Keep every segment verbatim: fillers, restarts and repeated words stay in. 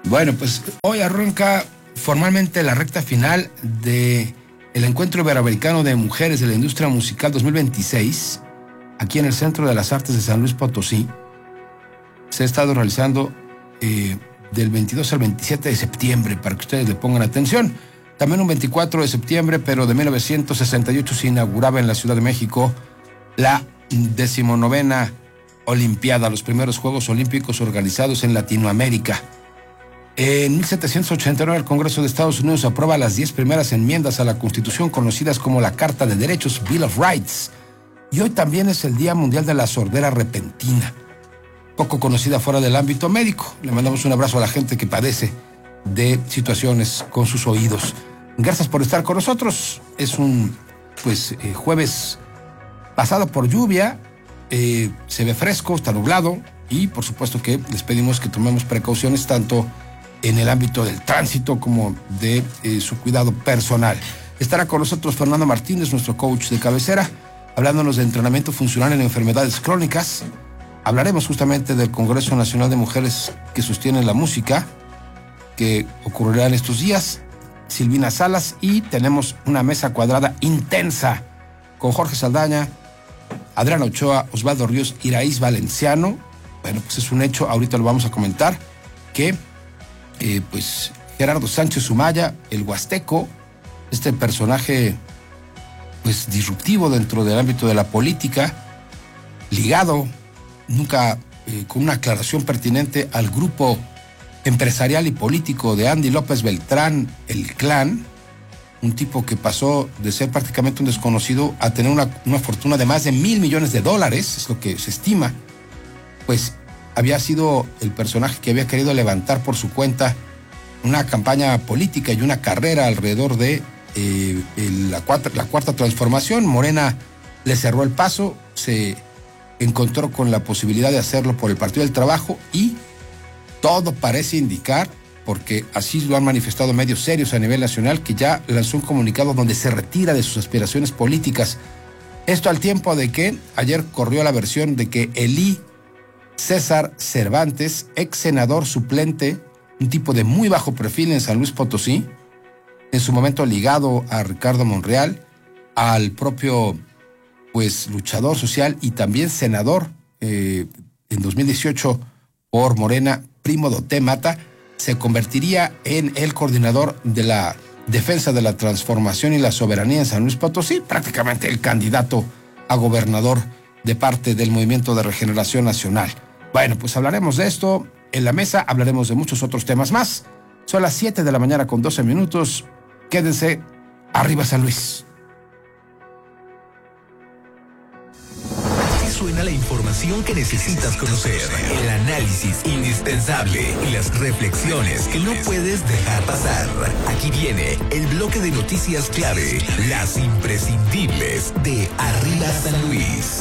Bueno, pues hoy arranca formalmente la recta final de el Encuentro Iberoamericano de Mujeres de la Industria Musical dos mil veintiséis, aquí en el Centro de las Artes de San Luis Potosí. Se ha estado realizando eh, del veintidós al veintisiete de septiembre, para que ustedes le pongan atención. También un veinticuatro de septiembre, pero de mil novecientos sesenta y ocho, se inauguraba en la Ciudad de México la decimonovena Olimpiada, los primeros Juegos Olímpicos organizados en Latinoamérica. En mil setecientos ochenta y nueve, el Congreso de Estados Unidos aprueba las diez primeras enmiendas a la Constitución, conocidas como la Carta de Derechos, Bill of Rights. Y hoy también es el Día Mundial de la Sordera Repentina, poco conocida fuera del ámbito médico. Le mandamos un abrazo a la gente que padece de situaciones con sus oídos. Gracias por estar con nosotros. Es un pues eh, jueves pasado por lluvia, eh, se ve fresco, está nublado, y por supuesto que les pedimos que tomemos precauciones tanto en el ámbito del tránsito como de eh, su cuidado personal. Estará con nosotros Fernando Martínez, nuestro coach de cabecera, hablándonos de entrenamiento funcional en enfermedades crónicas. Hablaremos justamente del Congreso Nacional de Mujeres que sostienen la música, que ocurrirá en estos días. Silvina Salas, y tenemos una mesa cuadrada intensa con Jorge Saldaña, Adriana Ochoa, Osvaldo Ríos, Iraíz Valenciano. Bueno, pues es un hecho, ahorita lo vamos a comentar, que eh, pues Gerardo Sánchez Sumaya, el huasteco, este personaje pues disruptivo dentro del ámbito de la política, ligado nunca eh, con una aclaración pertinente al grupo empresarial y político de Andy López Beltrán, el Clan, un tipo que pasó de ser prácticamente un desconocido a tener una, una fortuna de más de mil millones de dólares, es lo que se estima. Pues había sido el personaje que había querido levantar por su cuenta una campaña política y una carrera alrededor de eh, el, la, cuarta, la cuarta transformación. Morena le cerró el paso, se encontró con la posibilidad de hacerlo por el Partido del Trabajo, y todo parece indicar, porque así lo han manifestado medios serios a nivel nacional, que ya lanzó un comunicado donde se retira de sus aspiraciones políticas. Esto al tiempo de que ayer corrió la versión de que Elí César Cervantes, ex senador suplente, un tipo de muy bajo perfil en San Luis Potosí, en su momento ligado a Ricardo Monreal, al propio pues luchador social y también senador eh, en dos mil dieciocho por Morena, Primo Doté Mata, se convertiría en el coordinador de la defensa de la transformación y la soberanía en San Luis Potosí, prácticamente el candidato a gobernador de parte del Movimiento de Regeneración Nacional. Bueno, pues hablaremos de esto en la mesa, hablaremos de muchos otros temas más. Son las siete de la mañana con doce minutos. Quédense, arriba San Luis. Así suena la información que necesitas conocer, el análisis indispensable y las reflexiones que no puedes dejar pasar. Aquí viene el bloque de noticias clave, las imprescindibles de Arriba San Luis.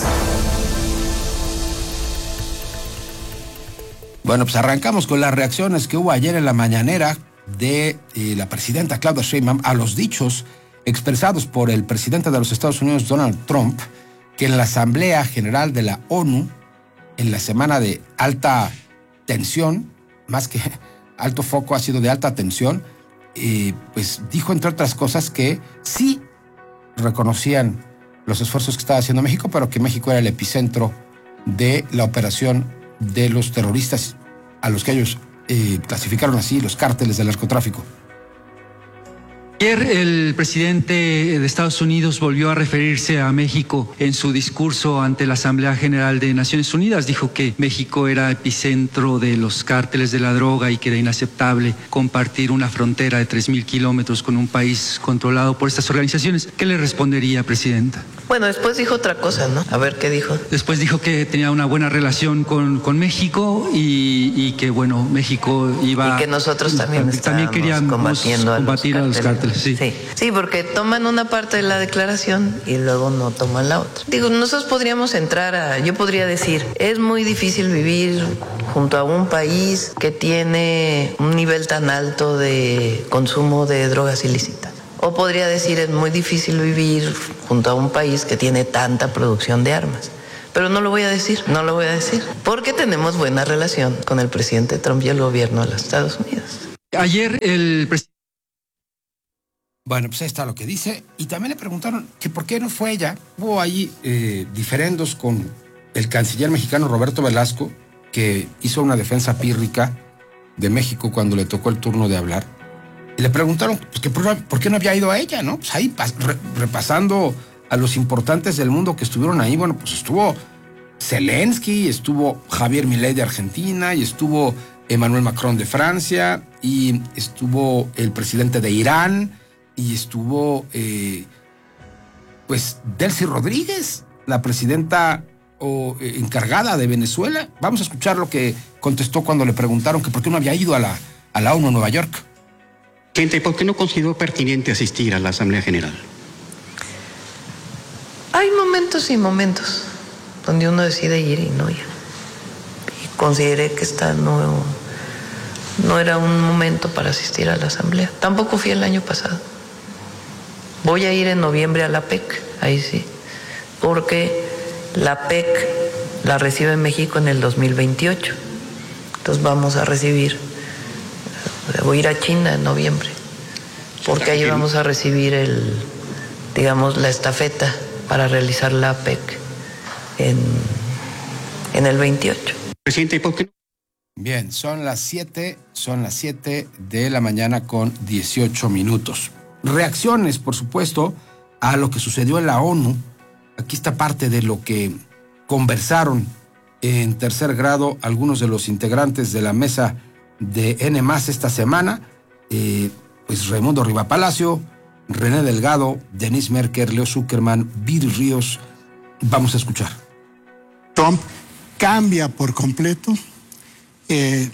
Bueno, pues arrancamos con las reacciones que hubo ayer en la mañanera de eh, la presidenta Claudia Sheinbaum a los dichos expresados por el presidente de los Estados Unidos, Donald Trump, que en la Asamblea General de la ONU, en la semana de alta tensión, más que alto foco, ha sido de alta tensión, eh, pues dijo, entre otras cosas, que sí reconocían los esfuerzos que estaba haciendo México, pero que México era el epicentro de la operación de los terroristas, a los que ellos eh, clasificaron así, los cárteles del narcotráfico. Ayer el presidente de Estados Unidos volvió a referirse a México en su discurso ante la Asamblea General de Naciones Unidas. Dijo que México era epicentro de los cárteles de la droga y que era inaceptable compartir una frontera de tres mil kilómetros con un país controlado por estas organizaciones. ¿Qué le respondería, presidenta? Bueno, después dijo otra cosa, ¿no? A ver, ¿qué dijo? Después dijo que tenía una buena relación con, con México y, y que, bueno, México iba... Y que nosotros también, también queríamos combatiendo combatir a a los los cárteles. cárteles. Sí. Sí, sí, porque toman una parte de la declaración y luego no toman la otra. Digo, nosotros podríamos entrar a... Yo podría decir, es muy difícil vivir junto a un país que tiene un nivel tan alto de consumo de drogas ilícitas. O podría decir, es muy difícil vivir junto a un país que tiene tanta producción de armas. pero no lo voy a decir, no lo voy a decir, porque tenemos buena relación con el presidente Trump y el gobierno de los Estados Unidos. Ayer el presidente... Bueno, pues ahí está lo que dice. Y también le preguntaron que por qué no fue ella. Hubo ahí eh, diferendos con el canciller mexicano Roberto Velasco, que hizo una defensa pírrica de México cuando le tocó el turno de hablar. Y le preguntaron pues, que por, por qué no había ido a ella, ¿no? Pues ahí re, repasando a los importantes del mundo que estuvieron ahí, bueno, pues estuvo Zelensky, estuvo Javier Milei de Argentina, y estuvo Emmanuel Macron de Francia, y estuvo el presidente de Irán, y estuvo, eh, pues, Delcy Rodríguez, la presidenta o, eh, encargada de Venezuela. Vamos a escuchar lo que contestó cuando le preguntaron que por qué no había ido a la, a la ONU en Nueva York. Gente, ¿por qué no consideró pertinente asistir a la Asamblea General? Hay momentos y momentos donde uno decide ir y no ir. Y consideré que esta no, no era un momento para asistir a la Asamblea. Tampoco fui el año pasado. Voy a ir en noviembre a la P E C, ahí sí, porque la P E C la recibe México en el dos mil veintiocho. Entonces vamos a recibir, voy a ir a China en noviembre, porque ahí vamos a recibir el, digamos, la estafeta para realizar la P E C en, en el veintiocho. Presidente, ¿por qué no? Bien, son las siete, son las siete de la mañana con dieciocho minutos. Reacciones, por supuesto, a lo que sucedió en la ONU. Aquí está parte de lo que conversaron en tercer grado algunos de los integrantes de la mesa de N más esta semana. Eh, pues Raimundo Rivapalacio, René Delgado, Denise Merker, Leo Zuckerman, Viri Ríos. Vamos a escuchar. Trump cambia por completo eh,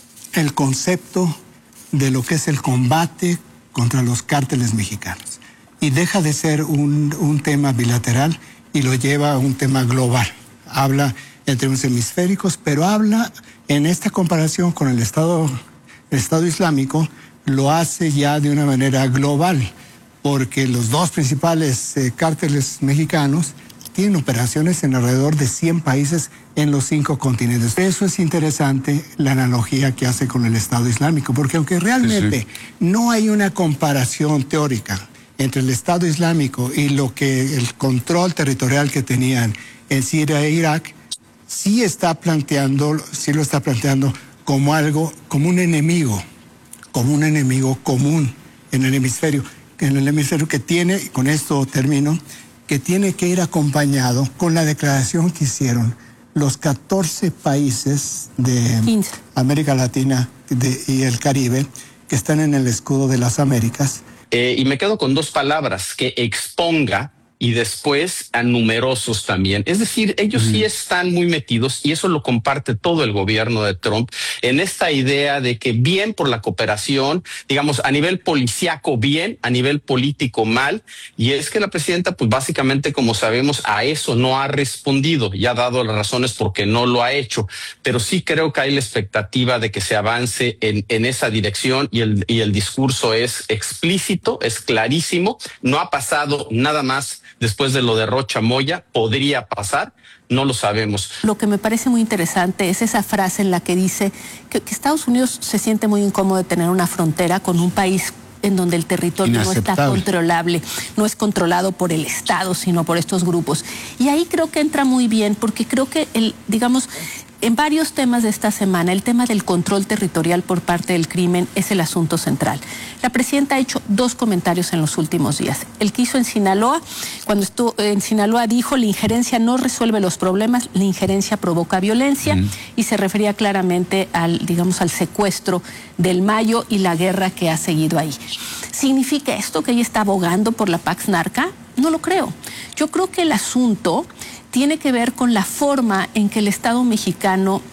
el concepto de lo que es el combate contra los cárteles mexicanos y deja de ser un, un tema bilateral y lo lleva a un tema global. Habla en términos hemisféricos, pero habla en esta comparación con el Estado, el Estado Islámico, lo hace ya de una manera global, porque los dos principales eh, cárteles mexicanos tienen operaciones en alrededor de cien países en los cinco continentes. Eso es interesante, la analogía que hace con el Estado Islámico, porque aunque realmente sí, sí. no hay una comparación teórica entre el Estado Islámico y lo que el control territorial que tenían en Siria e Irak, sí está planteando, sí lo está planteando como algo, como un enemigo, como un enemigo común en el hemisferio, en el hemisferio que tiene, y con esto termino, que tiene que ir acompañado con la declaración que hicieron los catorce países de quince. América Latina de, y el Caribe que están en el escudo de las Américas. Eh, y me quedo con dos palabras, que exponga y después a numerosos también. Es decir, ellos mm. sí están muy metidos, y eso lo comparte todo el gobierno de Trump, en esta idea de que bien por la cooperación, digamos, a nivel policíaco bien, a nivel político mal, y es que la presidenta, pues básicamente, como sabemos, a eso no ha respondido y ha dado las razones por qué no lo ha hecho, pero sí creo que hay la expectativa de que se avance en, en esa dirección, y el, y el discurso es explícito, es clarísimo, no ha pasado nada más. Después de lo de Rocha Moya, ¿podría pasar? No lo sabemos. Lo que me parece muy interesante es esa frase en la que dice que, que Estados Unidos se siente muy incómodo de tener una frontera con un país en donde el territorio no está controlable, no es controlado por el Estado, sino por estos grupos. Y ahí creo que entra muy bien, porque creo que, el, digamos, en varios temas de esta semana, el tema del control territorial por parte del crimen es el asunto central. La presidenta ha hecho dos comentarios en los últimos días. El que hizo en Sinaloa, cuando estuvo en Sinaloa, dijo: la injerencia no resuelve los problemas, la injerencia provoca violencia, mm. y se refería claramente al, digamos, al secuestro del Mayo y la guerra que ha seguido ahí. ¿Significa esto que ella está abogando por la Pax Narca? No lo creo. Yo creo que el asunto tiene que ver con la forma en que el Estado mexicano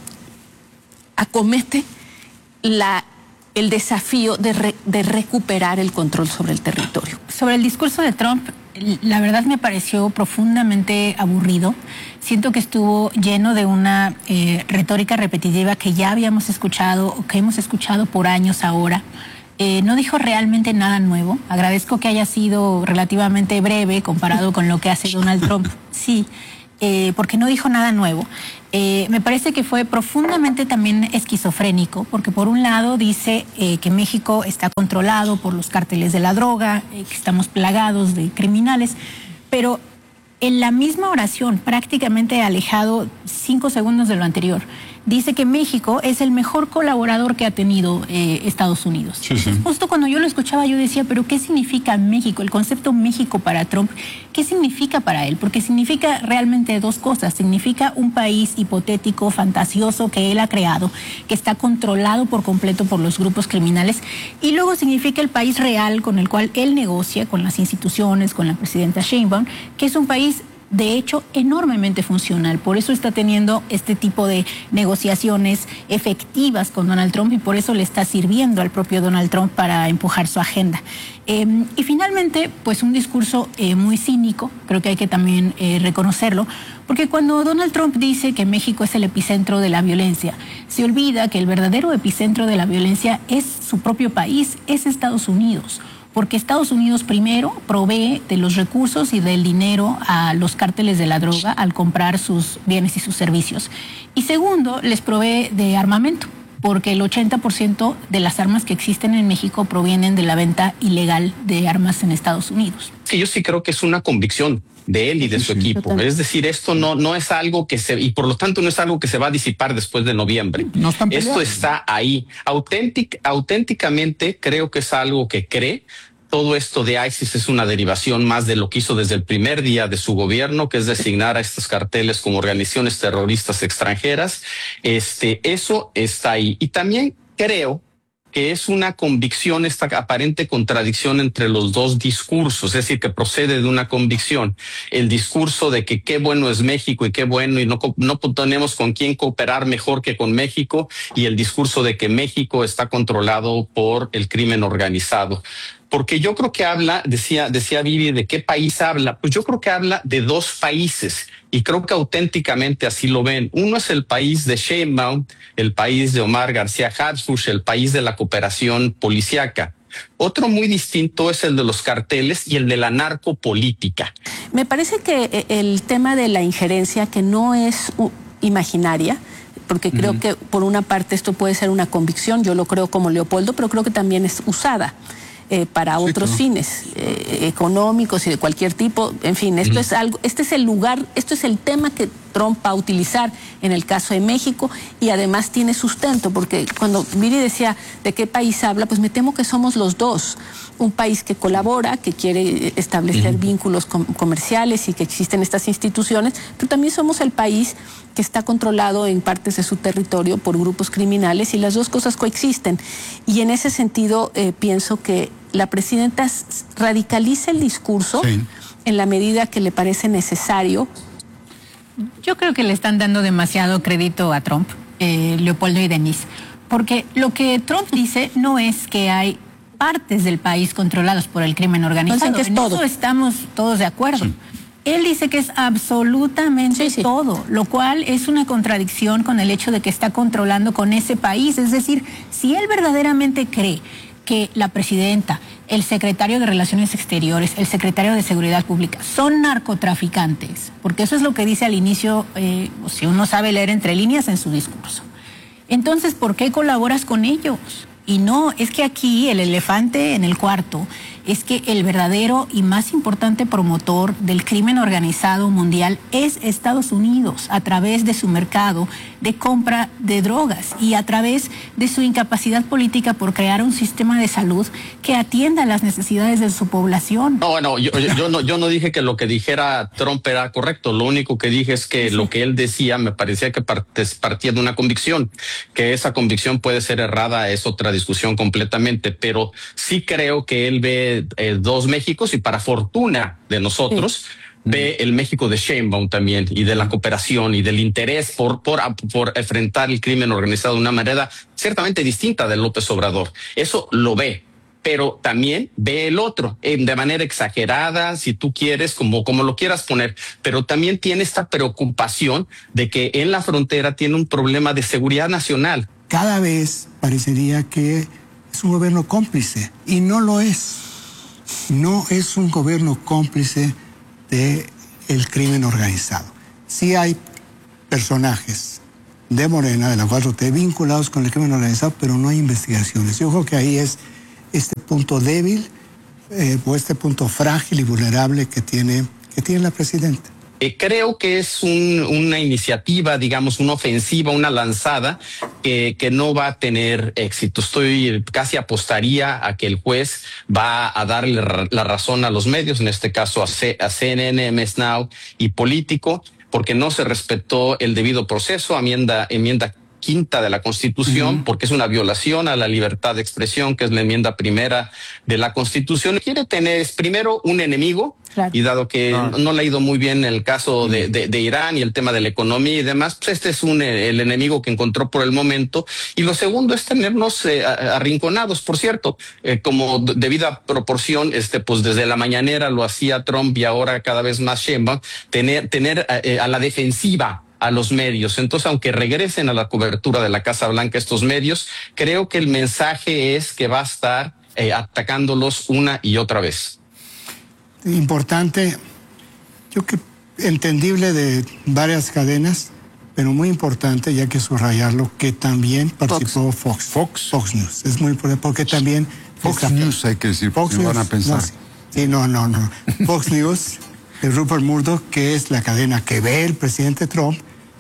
acomete la, el desafío de, re, de recuperar el control sobre el territorio. Sobre el discurso de Trump, la verdad me pareció profundamente aburrido. Siento que estuvo lleno de una eh, retórica repetitiva que ya habíamos escuchado, o que hemos escuchado por años ahora. Eh, no dijo realmente nada nuevo. Agradezco que haya sido relativamente breve comparado con lo que hace Donald Trump. Sí. eh, porque no dijo nada nuevo. Eh, me parece que fue profundamente también esquizofrénico, porque por un lado dice eh, que México está controlado por los cárteles de la droga, eh, que estamos plagados de criminales, pero en la misma oración, prácticamente alejado cinco segundos de lo anterior, dice que México es el mejor colaborador que ha tenido eh, Estados Unidos. Sí, sí. Justo cuando yo lo escuchaba yo decía, pero ¿qué significa México? El concepto México para Trump, ¿qué significa para él? Porque significa realmente dos cosas. Significa un país hipotético, fantasioso que él ha creado, que está controlado por completo por los grupos criminales, y luego significa el país real con el cual él negocia con las instituciones, con la presidenta Sheinbaum, que es un país de hecho enormemente funcional. Por eso está teniendo este tipo de negociaciones efectivas con Donald Trump y por eso le está sirviendo al propio Donald Trump para empujar su agenda. Eh, y finalmente, pues un discurso eh, muy cínico, creo que hay que también eh, reconocerlo, porque cuando Donald Trump dice que México es el epicentro de la violencia, se olvida que el verdadero epicentro de la violencia es su propio país, es Estados Unidos. Porque Estados Unidos primero provee de los recursos y del dinero a los cárteles de la droga al comprar sus bienes y sus servicios. Y segundo, les provee de armamento, porque el ochenta por ciento de las armas que existen en México provienen de la venta ilegal de armas en Estados Unidos. Sí, yo sí creo que es una convicción de él y de su sí, equipo. Total. Es decir, esto no, no es algo que se, y por lo tanto no es algo que se va a disipar después de noviembre. No están peleando. Esto está ahí. Auténtic, auténticamente creo que es algo que cree. Todo esto de ISIS es una derivación más de lo que hizo desde el primer día de su gobierno, que es designar a estos carteles como organizaciones terroristas extranjeras. Este, eso está ahí. Y también creo que es una convicción, esta aparente contradicción entre los dos discursos, es decir, que procede de una convicción. El discurso de que qué bueno es México y qué bueno y no, no tenemos con quién cooperar mejor que con México, y el discurso de que México está controlado por el crimen organizado. Porque yo creo que habla, decía, decía Vivi, ¿de qué país habla? Pues yo creo que habla de dos países y creo que auténticamente así lo ven. Uno es el país de Sheinbaum, el país de Omar García Harfuch, el país de la cooperación policíaca. Otro muy distinto es el de los carteles y el de la narcopolítica. Me parece que el tema de la injerencia, que no es imaginaria, porque creo uh-huh. que por una parte esto puede ser una convicción, yo lo creo como Leopoldo, pero creo que también es usada. Eh, para sí, otros claro. fines eh, económicos y de cualquier tipo, en fin, esto mm. es algo, este es el lugar, esto es el tema que Trump va a utilizar en el caso de México y además tiene sustento, porque cuando Viri decía de qué país habla, pues me temo que somos los dos, un país que colabora, que quiere establecer mm. vínculos com- comerciales y que existen estas instituciones, pero también somos el país que está controlado en partes de su territorio por grupos criminales y las dos cosas coexisten. Y en ese sentido eh, pienso que la presidenta radicaliza el discurso sí. en la medida que le parece necesario. Yo creo que le están dando demasiado crédito a Trump, eh, Leopoldo y Denise, porque lo que Trump dice no es que hay partes del país controladas por el crimen organizado. No, que es en todo. Eso estamos todos de acuerdo. Sí. Él dice que es absolutamente sí, sí. todo, lo cual es una contradicción con el hecho de que está controlando con ese país. Es decir, si él verdaderamente cree que la presidenta, el secretario de Relaciones Exteriores, el secretario de Seguridad Pública son narcotraficantes, porque eso es lo que dice al inicio, eh, si uno sabe leer entre líneas en su discurso, entonces, ¿por qué colaboras con ellos? Y no, es que aquí el elefante en el cuarto es que el verdadero y más importante promotor del crimen organizado mundial es Estados Unidos, a través de su mercado de compra de drogas y a través de su incapacidad política por crear un sistema de salud que atienda las necesidades de su población. No, bueno, yo, yo, yo, no, yo no dije que lo que dijera Trump era correcto, lo único que dije es que sí. lo que él decía me parecía que partía de una convicción, que esa convicción puede ser errada, es otra discusión completamente, pero sí creo que él ve Eh, dos Méxicos y para fortuna de nosotros sí. ve el México de Sheinbaum también y de la cooperación y del interés por, por, por enfrentar el crimen organizado de una manera ciertamente distinta de López Obrador. Eso lo ve, pero también ve el otro eh, de manera exagerada, si tú quieres, como, como lo quieras poner, pero también tiene esta preocupación de que en la frontera tiene un problema de seguridad nacional. Cada vez parecería que es un gobierno cómplice y no lo es. No es un gobierno cómplice del crimen organizado. sí hay personajes de Morena, de la cuatro T, vinculados con el crimen organizado, pero no hay investigaciones. Yo creo que ahí es este punto débil eh, o este punto frágil y vulnerable que tiene, que tiene la presidenta. Eh, creo que es un, una iniciativa, digamos, una ofensiva, una lanzada que, que no va a tener éxito. Estoy casi apostaría a que el juez va a darle la razón a los medios, en este caso a, C, a C N N, M S Now y Político, porque no se respetó el debido proceso, enmienda, enmienda quinta de la Constitución, uh-huh. porque es una violación a la libertad de expresión, que es la enmienda primera de la Constitución. Quiere tener primero un enemigo, claro. y dado que ah. no, no le ha ido muy bien el caso de, de, de Irán y el tema de la economía y demás, pues este es un, el enemigo que encontró por el momento. Y lo segundo es tenernos eh, arrinconados, por cierto, eh, como debida proporción, este, pues desde la mañanera lo hacía Trump y ahora cada vez más Sheinbaum, tener, tener eh, a la defensiva a los medios. Entonces, aunque regresen a la cobertura de la Casa Blanca estos medios, creo que el mensaje es que va a estar eh, atacándolos una y otra vez. Importante, yo que entendible de varias cadenas, pero muy importante, ya que subrayarlo, que también participó Fox. Fox. Fox News. Es muy importante porque también... Fox esta, News hay que decir, Fox News, van a pensar. No, sí, no, no, no. Fox News, de Rupert Murdoch, que es la cadena que ve el presidente Trump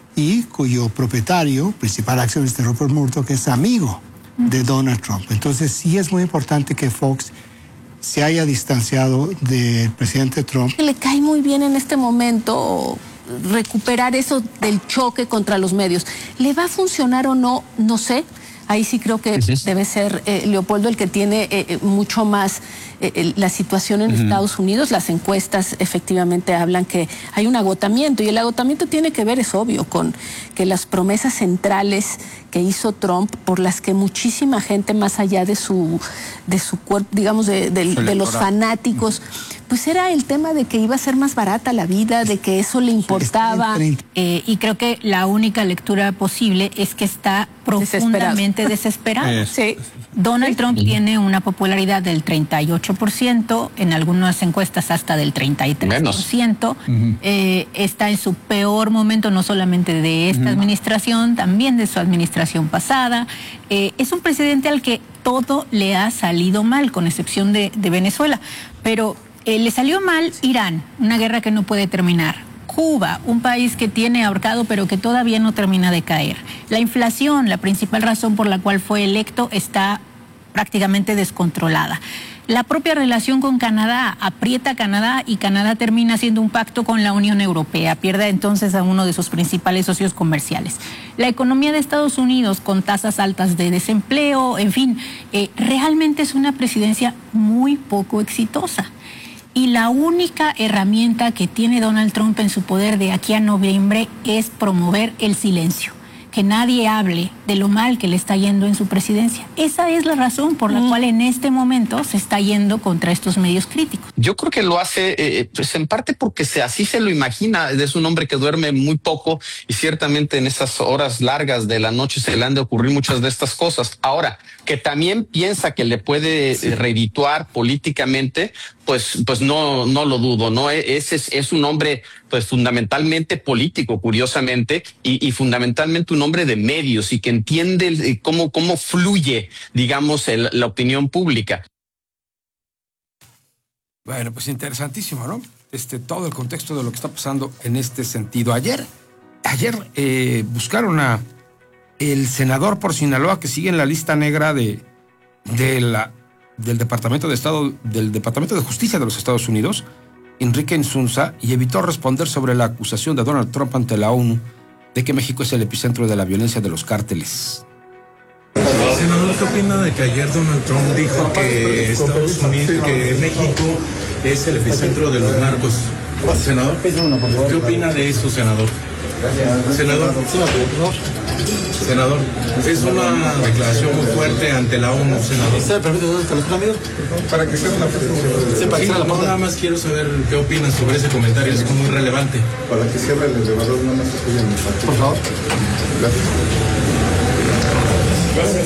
y cuyo propietario, principal accionista de Rupert Murdoch, es amigo de Donald Trump. Entonces sí es muy importante que Fox se haya distanciado del presidente Trump. Le cae muy bien en este momento recuperar eso del choque contra los medios. ¿Le va a funcionar o no? No sé. Ahí sí creo que sí. debe ser eh, Leopoldo el que tiene eh, mucho más eh, la situación en uh-huh. Estados Unidos. Las encuestas efectivamente hablan que hay un agotamiento y el agotamiento tiene que ver, es obvio, con que las promesas centrales que hizo Trump, por las que muchísima gente más allá de su de su cuerpo, digamos, de, de, de los fanáticos, pues era el tema de que iba a ser más barata la vida, de que eso le importaba. Eh, y creo que la única lectura posible es que está profundamente desesperado. desesperado. Sí. Donald Trump sí. tiene una popularidad del treinta y ocho por ciento, en algunas encuestas hasta del treinta y tres por ciento. Uh-huh. Eh, está en su peor momento, no solamente de esta uh-huh. administración, también de su administración pasada. Eh, es un presidente al que todo le ha salido mal, con excepción de, de Venezuela. Pero eh, le salió mal Irán, una guerra que no puede terminar. Cuba, un país que tiene ahorcado pero que todavía no termina de caer. La inflación, la principal razón por la cual fue electo, está prácticamente descontrolada. La propia relación con Canadá, aprieta a Canadá y Canadá termina haciendo un pacto con la Unión Europea, pierde entonces a uno de sus principales socios comerciales. La economía de Estados Unidos con tasas altas de desempleo, en fin, eh, realmente es una presidencia muy poco exitosa. Y la única herramienta que tiene Donald Trump en su poder de aquí a noviembre es promover el silencio. Que nadie hable de lo mal que le está yendo en su presidencia. Esa es la razón por la mm. cual en este momento se está yendo contra estos medios críticos. Yo creo que lo hace eh, pues en parte porque se, así se lo imagina. Es un hombre que duerme muy poco y ciertamente en esas horas largas de la noche se le han de ocurrir muchas de estas cosas. Ahora, que también piensa que le puede sí. redituar políticamente, pues, pues no, no lo dudo, ¿no? Ese es, es un hombre, pues, fundamentalmente político, curiosamente, y, y fundamentalmente un hombre de medios y que entiende cómo, cómo fluye, digamos, el, la opinión pública. Bueno, pues interesantísimo, ¿no? Este, todo el contexto de lo que está pasando en este sentido. Ayer, ayer eh, buscaron a el senador por Sinaloa que sigue en la lista negra de, de la, del Departamento de Estado, del Departamento de Justicia de los Estados Unidos, Enrique Insunza, y evitó responder sobre la acusación de Donald Trump ante la ONU de que México es el epicentro de la violencia de los cárteles. Senador, ¿qué opina de que ayer Donald Trump dijo que Estados Unidos, que México es el epicentro de los narcos? Senador, ¿qué opina de eso, senador? Senador, senador, es una declaración muy fuerte ante la ONU, senador. Para que sea una sí, no, nada más quiero saber qué opinan sobre ese comentario, es muy relevante. Para que cierre el elevador, nada más apoyen, por favor. Gracias. Gracias.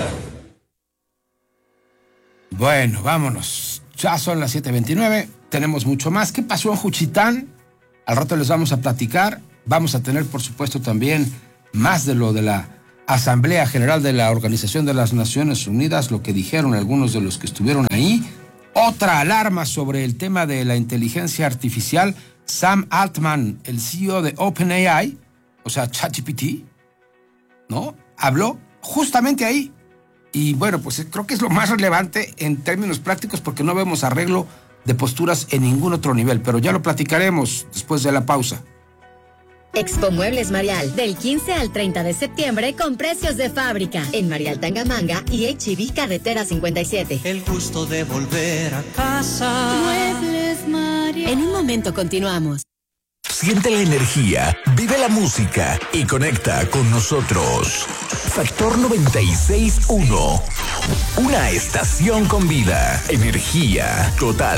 Bueno, vámonos. Ya son las siete veintinueve, tenemos mucho más. ¿Qué pasó en Juchitán? Al rato les vamos a platicar. Vamos a tener, por supuesto, también más de lo de la Asamblea General de la Organización de las Naciones Unidas, lo que dijeron algunos de los que estuvieron ahí. Otra alarma sobre el tema de la inteligencia artificial. Sam Altman, el C E O de OpenAI, o sea, ChatGPT, ¿no? Habló justamente ahí. Y bueno, pues creo que es lo más relevante en términos prácticos porque no vemos arreglo de posturas en ningún otro nivel, pero ya lo platicaremos después de la pausa. Expo Muebles Marial, del quince al treinta de septiembre con precios de fábrica en Marial Tangamanga y H E B Carretera cincuenta y siete. El gusto de volver a casa. Muebles Marial. En un momento continuamos. Siente la energía, vive la música y conecta con nosotros. Factor noventa y seis punto uno. Una estación con vida. Energía total.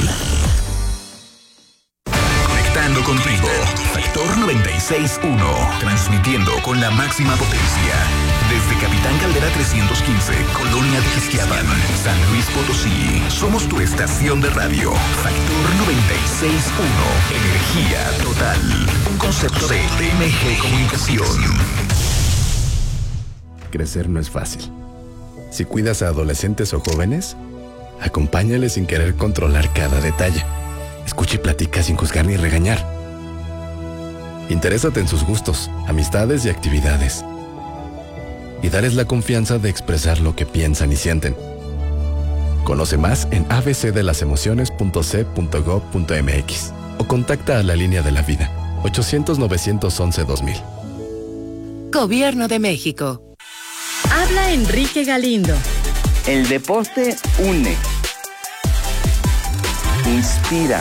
Conectando contigo. Factor noventa y seis punto uno. Transmitiendo con la máxima potencia. Desde Capitán Caldera trescientos quince, Colonia de Ixtlapan, San Luis Potosí. Somos tu estación de radio. Factor noventa y seis punto uno. Energía total. Un concepto de T M G Comunicación. Crecer no es fácil. Si cuidas a adolescentes o jóvenes, acompáñales sin querer controlar cada detalle. Escucha y platica sin juzgar ni regañar. Interésate en sus gustos, amistades y actividades. Y darles la confianza de expresar lo que piensan y sienten. Conoce más en a b c de las emociones punto c punto gov punto m x o contacta a la línea de la vida ochocientos, novecientos once, dos mil. Gobierno de México. Habla Enrique Galindo. El deporte une, inspira,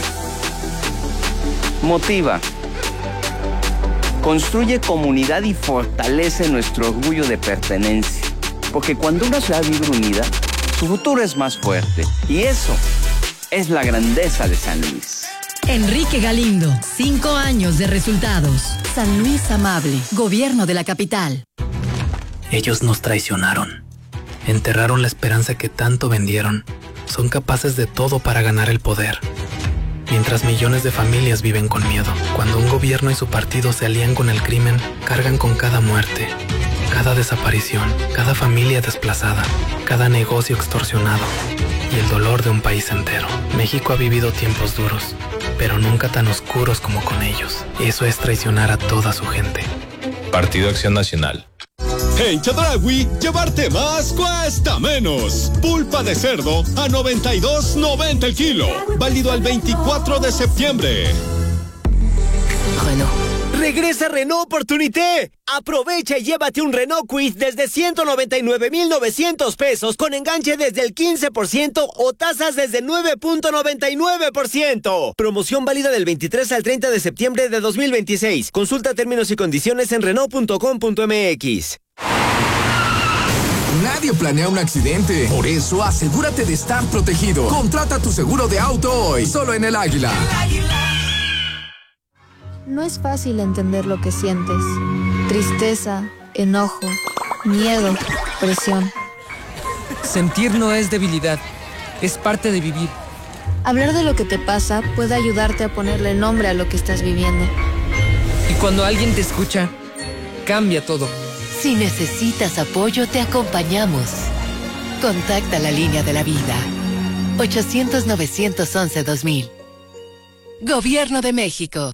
motiva, construye comunidad y fortalece nuestro orgullo de pertenencia. Porque cuando una ciudad vive unida, su futuro es más fuerte. Y eso es la grandeza de San Luis. Enrique Galindo, cinco años de resultados. San Luis Amable, Gobierno de la Capital. Ellos nos traicionaron. Enterraron la esperanza que tanto vendieron. Son capaces de todo para ganar el poder. Mientras millones de familias viven con miedo. Cuando un gobierno y su partido se alían con el crimen, cargan con cada muerte, cada desaparición, cada familia desplazada, cada negocio extorsionado y el dolor de un país entero. México ha vivido tiempos duros, pero nunca tan oscuros como con ellos. Eso es traicionar a toda su gente. Partido Acción Nacional. En Chedraui, llevarte más cuesta menos. Pulpa de cerdo a noventa y dos noventa el kilo. Válido al veinticuatro de septiembre. Renault. Regresa Renault Opportunité. Aprovecha y llévate un Renault Kwid desde ciento noventa y nueve mil novecientos pesos con enganche desde el quince por ciento o tasas desde nueve punto noventa y nueve por ciento. Promoción válida del veintitrés al treinta de septiembre de dos mil veintiséis. Consulta términos y condiciones en Renault punto com punto m x. Nadie planea un accidente. Por eso, asegúrate de estar protegido. Contrata tu seguro de auto hoy, solo en El Águila. No es fácil entender lo que sientes. Tristeza, enojo, miedo, presión. Sentir no es debilidad, es parte de vivir. Hablar de lo que te pasa puede ayudarte a ponerle nombre a lo que estás viviendo. Y cuando alguien te escucha, cambia todo. Si necesitas apoyo, te acompañamos. Contacta la línea de la vida. ochocientos, novecientos once, dos mil. Gobierno de México.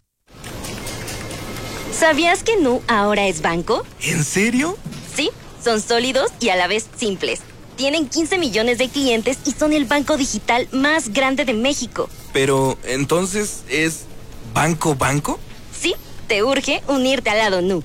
¿Sabías que Nu ahora es banco? ¿En serio? Sí, son sólidos y a la vez simples. Tienen quince millones de clientes y son el banco digital más grande de México. Pero, ¿entonces es banco banco? Sí, te urge unirte al lado Nu.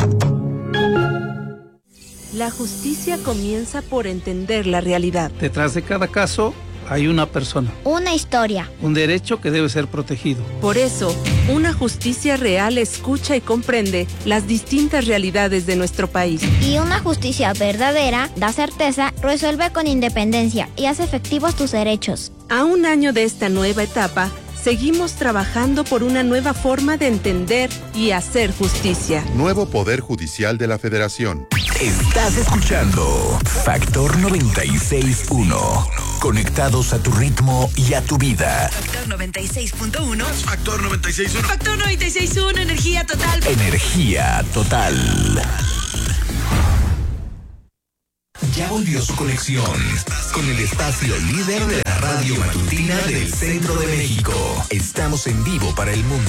La justicia comienza por entender la realidad. Detrás de cada caso hay una persona. Una historia. Un derecho que debe ser protegido. Por eso, una justicia real escucha y comprende las distintas realidades de nuestro país. Y una justicia verdadera da certeza, resuelve con independencia y hace efectivos tus derechos. A un año de esta nueva etapa, seguimos trabajando por una nueva forma de entender y hacer justicia. Nuevo Poder Judicial de la Federación. Estás escuchando Factor noventa y seis punto uno. Conectados a tu ritmo y a tu vida. Factor noventa y seis punto uno. Factor noventa y seis punto uno. Factor noventa y seis punto uno, energía total. Energía total. Ya volvió su conexión con el espacio líder de la radio matutina del centro de México. Estamos en vivo para el mundo.